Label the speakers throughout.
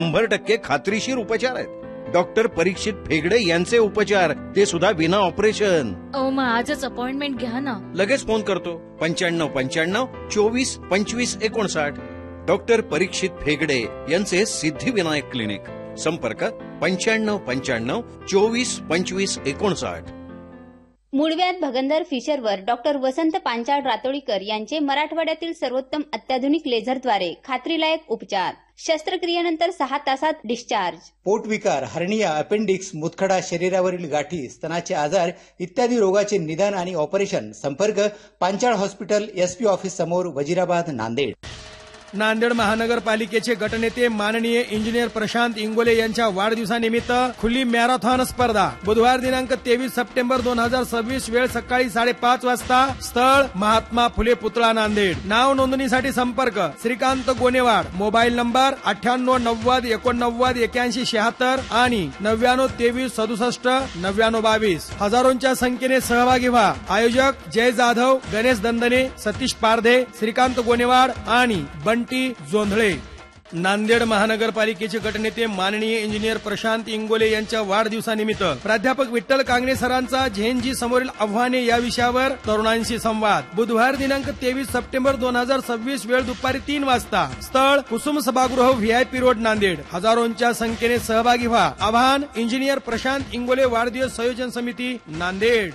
Speaker 1: 100% खात्रीशीर उपचार आहेत. डॉक्टर परीक्षित फेगडे यांचे उपचार, ते सुद्धा विना ऑपरेशन.
Speaker 2: मग आजच अपॉइंटमेंट घ्या ना.
Speaker 1: लगेच फोन करतो. 9595 24 25 59. डॉक्टर परीक्षित फेगडे यांचे सिद्धिविनायक क्लिनिक. संपर्क 9595 24 25 59.
Speaker 3: मूळव्याध भगंदर फिशरवर डॉक्टर वसंत पांचाळ रातोळीकर यांचे मराठवाड्यातील सर्वोत्तम अत्याधुनिक लेझरद्वारे खात्रीलायक उपचार. शस्त्रक्रियेनंतर 6 तासात डिस्चार्ज.
Speaker 4: पोटविकार, हर्निया, अपेंडिक्स, मुतखडा, शरीरावरील गाठी, स्तनाचे आजार इत्यादी रोगाचे निदान आणि ऑपरेशन. संपर्क पांचाळ हॉस्पिटल, SP ऑफिस समोर, वजिराबाद, नांदेड.
Speaker 5: नांदेड महानगरपालिकेचे गटनेते माननीय इंजिनियर प्रशांत इंगोले यांच्या वाढदिवसानिमित्त खुली मॅरेथॉन स्पर्धा बुधवार दिनांक 23 सप्टेंबर 2026, वेळ सकाळी 5:30 वाजता. स्थळ महात्मा फुले पुतळा, नांदेड. नाव नोंदणीसाठी संपर्क श्रीकांत गोनेवाड. मोबाईल नंबर 9890 89 81 76 आणि 99 23 67 99 22. हजारोंच्या संख्येने सहभागी व्हा. आयोजक जय जाधव, गणेश दंदने, सतीश पारधे, श्रीकांत गोनेवाड आणि बंटी जोंधळे. नांदेड महानगरपालिकेचे गटनेते माननीय इंजिनियर प्रशांत इंगोले यांच्या वाढदिवसानिमित्त प्राध्यापक विठ्ठल कांगणे सरांचा झेनजी समोरील आव्हाने या विषयावर तरुणांशी संवाद. बुधवार दिनांक 23 सप्टेंबर 2026, वेळ दुपारी 3 वाजता. स्थळ कुसुम सभागृह, VIP रोड, नांदेड. हजारोंच्या संख्येने सहभागी व्हा. आवाहन इंजिनियर प्रशांत इंगोले, वाढदिवस संयोजन समिती, नांदेड.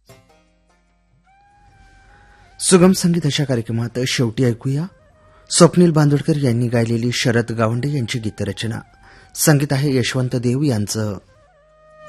Speaker 6: सुगम संगीत अशा कार्यक्रमात शेवटी ऐकूया स्वप्नील बांदोडकर यांनी गायलेली शरद गावंडे यांची गीतरचना. संगीत आहे यशवंत देव यांचं.